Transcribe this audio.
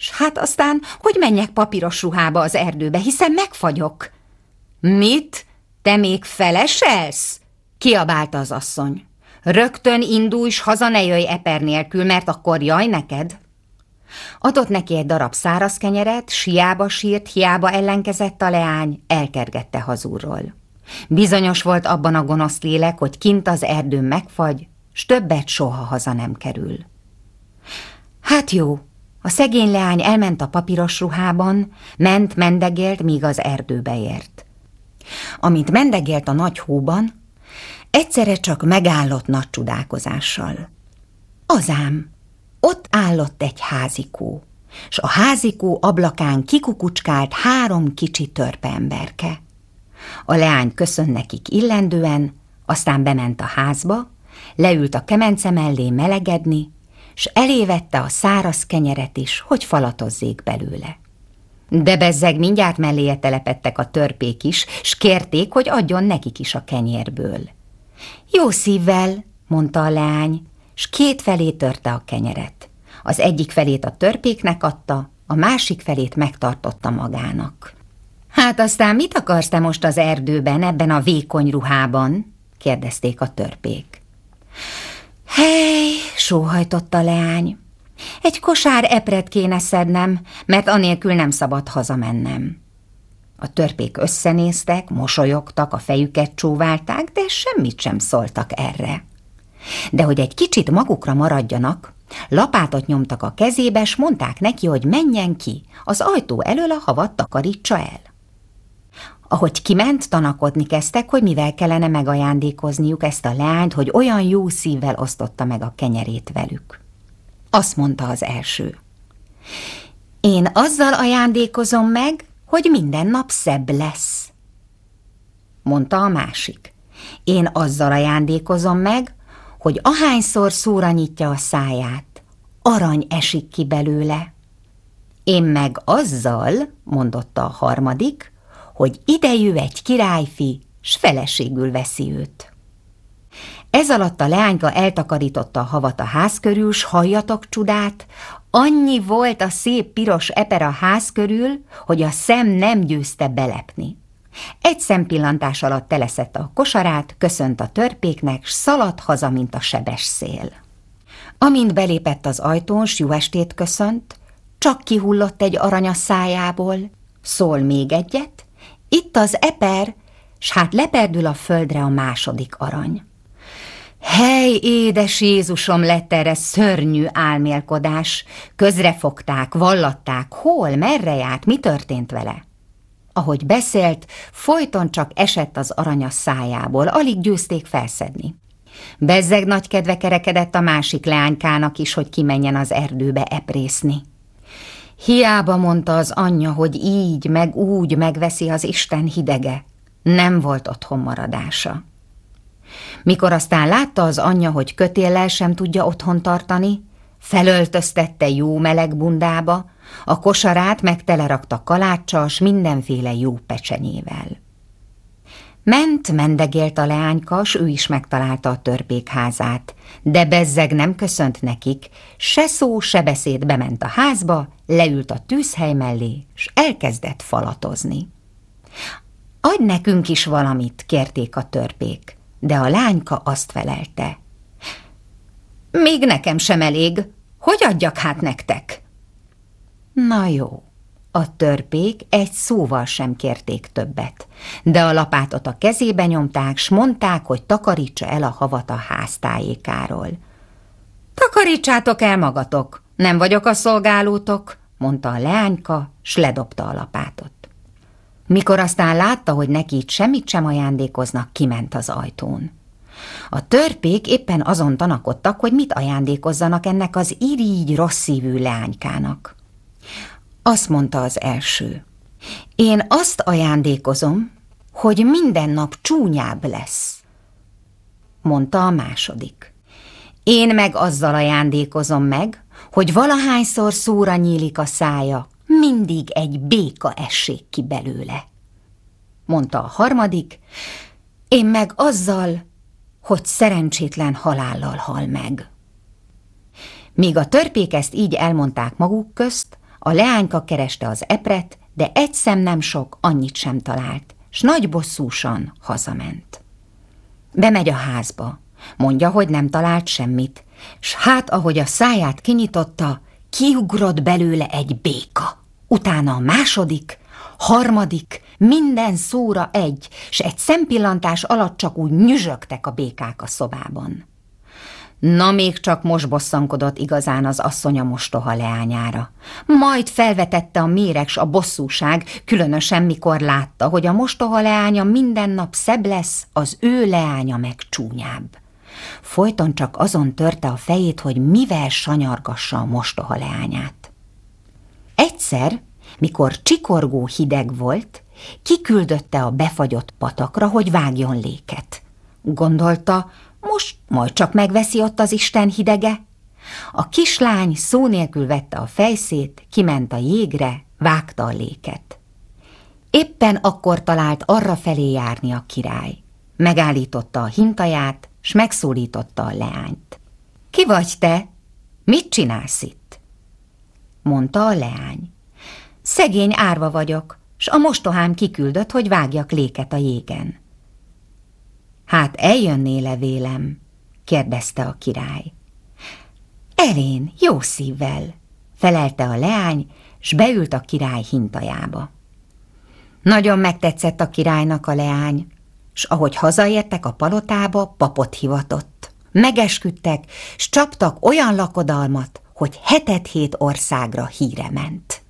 s hát aztán, hogy menjek papíros ruhába az erdőbe, hiszen megfagyok. Mit? Te még feleselsz? Kiabálta az asszony. Rögtön indulj, s haza ne jöjj eper nélkül, mert akkor jaj neked. Adott neki egy darab száraz kenyeret, s hiába sírt, hiába ellenkezett a leány, elkergette hazulról. Bizonyos volt abban a gonosz lélek, hogy kint az erdőn megfagy, s többet soha haza nem kerül. Hát jó, a szegény leány elment a papíros ruhában, mendegélt, míg az erdőbe ért. Amint mendegélt a nagy hóban, egyszerre csak megállott nagy csodálkozással. Azám, ott állott egy házikó, s a házikó ablakán kikukucskált 3 kicsi törpe emberke. A leány köszön nekik illendően, aztán bement a házba, leült a kemence mellé melegedni, s elévette a száraz kenyeret is, hogy falatozzék belőle. De bezzeg mindjárt melléje telepettek a törpék is, s kérték, hogy adjon nekik is a kenyérből. Jó szívvel, mondta a leány, s 2 felé törte a kenyeret. Az egyik felét a törpéknek adta, a másik felét megtartotta magának. Hát aztán mit akarsz te most az erdőben, ebben a vékony ruhában? Kérdezték a törpék. Hely, sóhajtott a leány. Egy kosár epret kéne szednem, mert anélkül nem szabad hazamennem. A törpék összenéztek, mosolyogtak, a fejüket csóválták, de semmit sem szóltak erre. De hogy egy kicsit magukra maradjanak, lapátot nyomtak a kezébe, s mondták neki, hogy menjen ki, az ajtó elől a havat takarítsa el. Ahogy kiment, tanakodni kezdtek, hogy mivel kellene megajándékozniuk ezt a leányt, hogy olyan jó szívvel osztotta meg a kenyerét velük. Azt mondta az első. Én azzal ajándékozom meg, hogy minden nap szebb lesz. Mondta a másik. Én azzal ajándékozom meg, hogy ahányszor szóra nyitja a száját, arany esik ki belőle. Én meg azzal, mondotta a harmadik, hogy idejű egy királyfi, s feleségül veszi őt. Ez alatt a leányka eltakarította a havat a ház körül, s halljatok csodát, annyi volt a szép piros eper a ház körül, hogy a szem nem győzte belepni. Egy szempillantás alatt teleszette a kosarát, köszönt a törpéknek, s szaladt haza, mint a sebes szél. Amint belépett az ajtón, s jó estét köszönt, csak kihullott egy arany a szájából, szól még egyet, itt az eper, s hát leperdül a földre a második arany. Hely, édes Jézusom, lett erre szörnyű álmélkodás, közrefogták, vallatták, hol, merre járt, mi történt vele? Ahogy beszélt, folyton csak esett az arany a szájából, alig győzték felszedni. Bezzeg nagy kedve kerekedett a másik leánykának is, hogy kimenjen az erdőbe eprészni. Hiába mondta az anyja, hogy így, meg úgy megveszi az Isten hidege. Nem volt otthon maradása. Mikor aztán látta az anyja, hogy kötéllel sem tudja otthon tartani, felöltöztette jó meleg bundába, a kosarát meg telerakta kaláccsal, s mindenféle jó pecsenyével. Mendegélt a leányka, s ő is megtalálta a törpék házát, de bezzeg nem köszönt nekik, se szó, se beszéd, bement a házba, leült a tűzhely mellé, s elkezdett falatozni. Adj nekünk is valamit, kérték a törpék, de a lányka azt felelte. Még nekem sem elég, hogy adjak hát nektek? Na jó. A törpék egy szóval sem kérték többet, de a lapátot a kezébe nyomták, s mondták, hogy takarítsa el a havat a háztájékáról. Takarítsátok el magatok, nem vagyok a szolgálótok, mondta a leányka, s ledobta a lapátot. Mikor aztán látta, hogy neki itt semmit sem ajándékoznak, kiment az ajtón. A törpék éppen azon tanakodtak, hogy mit ajándékozzanak ennek az irigy rossz szívű leánykának. Azt mondta az első. Én azt ajándékozom, hogy minden nap csúnyább lesz. Mondta a második. Én meg azzal ajándékozom meg, hogy valahányszor szóra nyílik a szája, mindig egy béka essék ki belőle. Mondta a harmadik. Én meg azzal, hogy szerencsétlen halállal hal meg. Míg a törpék ezt így elmondták maguk közt, A leányka kereste az epret, de egy szem nem sok, annyit sem talált, s nagy bosszúsan hazament. Bemegy a házba, mondja, hogy nem talált semmit, s hát, ahogy a száját kinyitotta, kiugrott belőle egy béka. Utána a második, harmadik, minden szóra egy, s egy szempillantás alatt csak úgy nyüzsögtek a békák a szobában. Na, még csak most bosszankodott igazán az asszony a mostoha leányára. Majd felvetette a méreg s a bosszúság, különösen mikor látta, hogy a mostoha leánya minden nap szebb lesz, az ő leánya meg csúnyább. Folyton csak azon törte a fejét, hogy mivel sanyargassa a mostoha leányát. Egyszer, mikor csikorgó hideg volt, kiküldötte a befagyott patakra, hogy vágjon léket. Gondolta, most majd csak megveszi ott az Isten hidege. A kislány szó nélkül vette a fejszét, kiment a jégre, vágta a léket. Éppen akkor talált arra felé járni a király. Megállította a hintaját, s megszólította a leányt. Ki vagy te? Mit csinálsz itt? Mondta a leány. Szegény árva vagyok, s a mostohám kiküldött, hogy vágjak léket a jégen. Hát eljönnél-e vélem? Kérdezte a király. Elén, jó szívvel, felelte a leány, s beült a király hintajába. Nagyon megtetszett a királynak a leány, s ahogy hazaértek a palotába, papot hivatott. Megesküdtek, s csaptak olyan lakodalmat, hogy 7 országra híre ment.